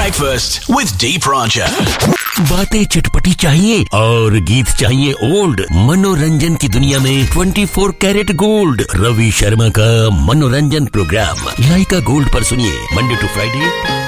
Breakfast with Deep Rancha. बातें चटपटी चाहिए और गीत चाहिए ओल्ड। मनोरंजन की दुनिया में 24 कैरेट गोल्ड, रवि शर्मा का मनोरंजन प्रोग्राम लाइका गोल्ड पर सुनिए मंडे टू फ्राइडे